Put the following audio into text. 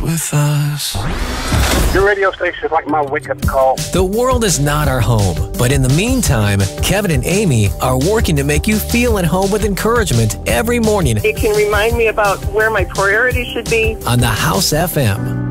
with us. Your radio station is like my wake-up call. The world is not our home, but in the meantime, Kevin and Amy are working to make you feel at home with encouragement every morning It can remind me about where my priorities should be. on the House FM.